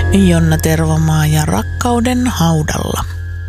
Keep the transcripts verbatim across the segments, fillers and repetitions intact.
Jonna Tervomaa ja Rakkauden haudalla.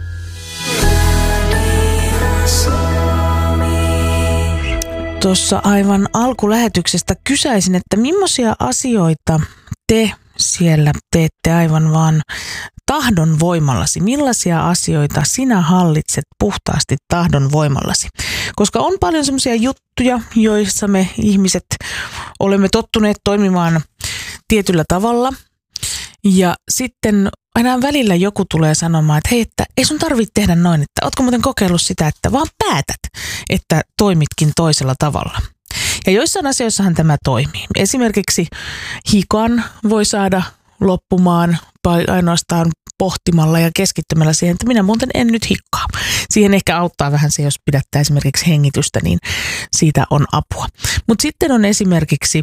Tuossa aivan alkulähetyksestä kysäisin, että millaisia asioita te siellä teette aivan vaan tahdon voimallasi? Millaisia asioita sinä hallitset puhtaasti tahdon voimallasi? Koska on paljon semmoisia juttuja, joissa me ihmiset olemme tottuneet toimimaan tietyllä tavalla. Ja sitten aina välillä joku tulee sanomaan, että hei, että ei sun tarvitse tehdä noin, että ootko muuten kokeillut sitä, että vaan päätät, että toimitkin toisella tavalla. Ja joissain asioissahan tämä toimii. Esimerkiksi hikan voi saada loppumaan ainoastaan pohtimalla ja keskittymällä siihen, että minä muuten en nyt hikkaa. Siihen ehkä auttaa vähän se, jos pidättää esimerkiksi hengitystä, niin siitä on apua. Mutta sitten on esimerkiksi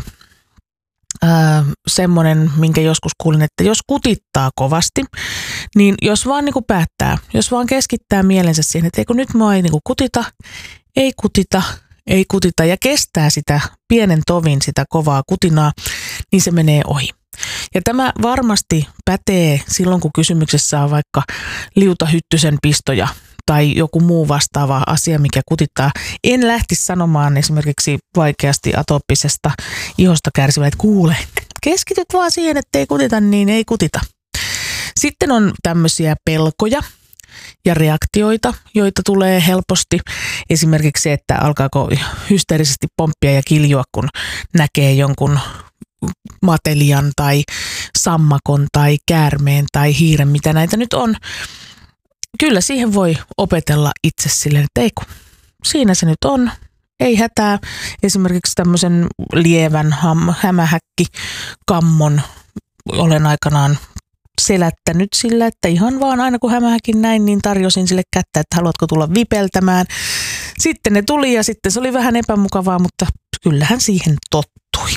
Öö, semmoinen, minkä joskus kuulin, että jos kutittaa kovasti, niin jos vaan niin kuin päättää, jos vaan keskittää mielensä siihen, että ei kun nyt mua ei niin kuin kutita, ei kutita, ei kutita ja kestää sitä pienen tovin, sitä kovaa kutinaa, niin se menee ohi. Ja tämä varmasti pätee silloin, kun kysymyksessä on vaikka liutahyttysen pistoja tai joku muu vastaava asia, mikä kutittaa. En lähtisi sanomaan esimerkiksi vaikeasti atooppisesta ihosta kärsivälle, että kuule, keskityt vaan siihen, että ei kutita, niin ei kutita. Sitten on tämmöisiä pelkoja ja reaktioita, joita tulee helposti. Esimerkiksi se, että alkaako hysteerisesti pomppia ja kiljua, kun näkee jonkun matelian tai sammakon tai käärmeen tai hiiren, mitä näitä nyt on. Kyllä siihen voi opetella itse silleen, että ei kun, siinä se nyt on, ei hätää. Esimerkiksi tämmöisen lievän ham, hämähäkkikammon olen aikanaan selättänyt sillä, että ihan vaan aina kun hämähäkin näin, niin tarjosin sille kättä, että haluatko tulla vipeltämään. Sitten ne tuli ja sitten se oli vähän epämukavaa, mutta kyllähän siihen tottui.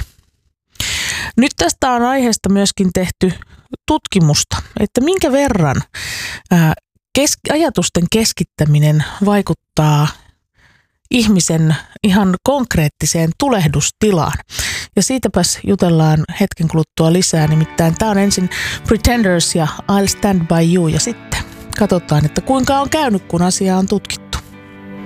Nyt tästä on aiheesta myöskin tehty tutkimusta, että minkä verran ää, Kes- ajatusten keskittäminen vaikuttaa ihmisen ihan konkreettiseen tulehdustilaan. Ja siitäpäs jutellaan hetken kuluttua lisää. Nimittäin tämä on ensin Pretenders ja I'll Stand By You ja sitten katsotaan, että kuinka on käynyt, kun asiaa on tutkittu.